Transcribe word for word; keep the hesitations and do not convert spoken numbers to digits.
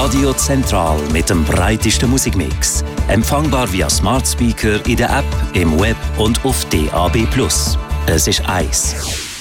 Radio Zentral mit dem breitesten Musikmix. Empfangbar via Smart Speaker in der App, im Web und auf D A B plus. Es ist eins.